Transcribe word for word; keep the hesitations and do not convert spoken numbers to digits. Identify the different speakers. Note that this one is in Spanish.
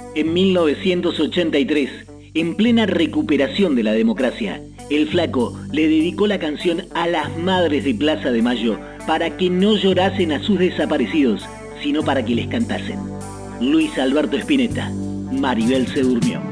Speaker 1: En mil novecientos ochenta y tres, en plena recuperación de la democracia, el Flaco le dedicó la canción a las madres de Plaza de Mayo para que no llorasen a sus desaparecidos, sino para que les cantasen. Luis Alberto Spinetta, Maribel se durmió.